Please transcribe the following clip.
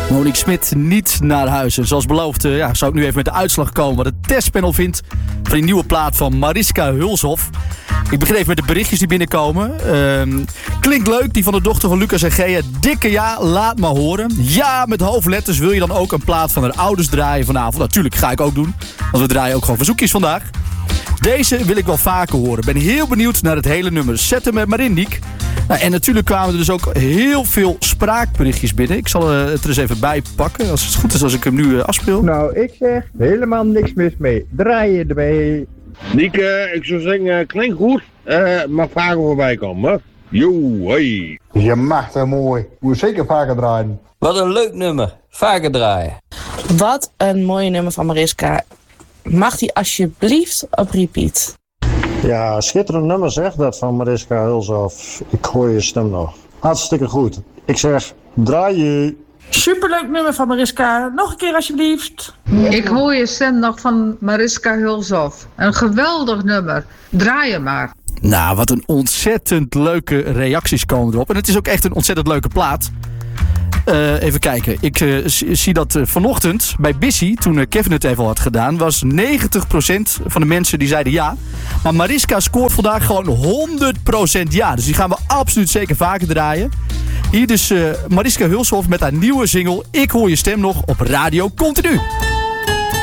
Monique Smit niet naar huis. En zoals beloofd zou ik nu even met de uitslag komen wat het testpanel vindt van die nieuwe plaat van Mariska Hulshoff. Ik begin even met de berichtjes die binnenkomen. Klinkt leuk, die van de dochter van Lucas en Gea. Dikke ja, laat maar horen. Ja, met hoofdletters. Wil je dan ook een plaat van haar ouders draaien vanavond? Natuurlijk, ga ik ook doen. Want we draaien ook gewoon verzoekjes vandaag. Deze wil ik wel vaker horen. Ben heel benieuwd naar het hele nummer. Zet hem maar in, Niek. Nou, en natuurlijk kwamen er dus ook heel veel spraakberichtjes binnen. Ik zal het er eens even bij pakken. Als het goed is als ik hem nu afspeel. Nou, ik zeg helemaal niks mis mee. Draai je erbij. Nieke, ik zou zeggen, klinkt goed. Mag vaker voorbij komen. Yo, hoi. Je mag het mooi. Moet je zeker vaker draaien. Wat een leuk nummer. Vaker draaien. Wat een mooi nummer van Mariska. Mag die alsjeblieft op repeat? Ja, schitterend nummer zeg, dat van Mariska Hulshoff. Ik hoor je stem nog. Hartstikke goed. Ik zeg, draai je. Superleuk nummer van Mariska. Nog een keer alsjeblieft. Ik hoor je stem nog van Mariska Hulshoff. Een geweldig nummer. Draai je maar. Nou, wat een ontzettend leuke reacties komen erop. En het is ook echt een ontzettend leuke plaat. Even kijken. Ik zie dat vanochtend bij Bissy, toen Kevin het even al had gedaan, was 90% van de mensen die zeiden ja. Maar Mariska scoort vandaag gewoon 100% ja. Dus die gaan we absoluut zeker vaker draaien. Hier dus Mariska Hulshoff met haar nieuwe single Ik hoor je stem nog op Radio Continu.